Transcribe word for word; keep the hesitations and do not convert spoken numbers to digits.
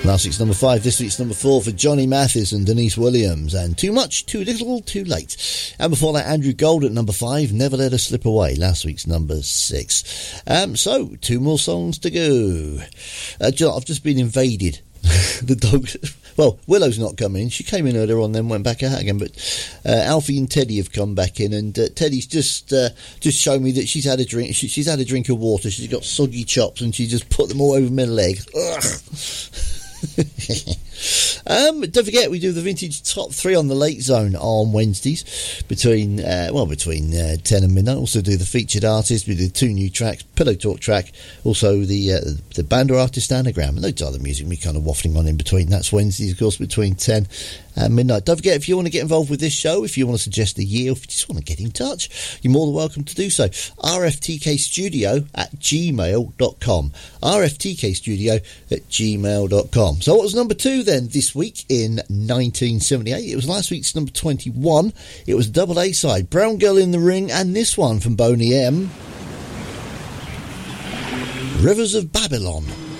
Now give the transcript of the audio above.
Last week's number five, this week's number four for Johnny Mathis and Denise Williams, and Too Much, Too Little, Too Late. And before that, Andrew Gold at number five, Never Let Her Slip Away, last week's number six. Um, so, two more songs to go. Uh, John, I've just been invaded. The dog, well, Willow's not come in. She came in earlier on, then went back out again. But uh, Alfie and Teddy have come back in, and uh, Teddy's just uh, just shown me that she's had a drink. She, she's had a drink of water. She's got soggy chops, and she just put them all over my leg. Ugh. um, don't forget, we do the vintage top three on the Late Zone on Wednesdays between uh, well between uh, ten and midnight. Also do the featured artist. We do two new tracks, Pillow Talk track, also the uh, the band or artist anagram, and loads of other music we kind of waffling on in between. That's Wednesdays, of course, between ten and midnight. Don't forget, if you want to get involved with this show, if you want to suggest a year, if you just want to get in touch, you're more than welcome to do so. R F T K studio at gmail dot com. R F T K studio at gmail dot com. So what was number two then this week in nineteen seventy-eight? It was last week's number twenty-one. It was double A side, Brown Girl in the Ring, and this one from Boney M, Rivers of Babylon.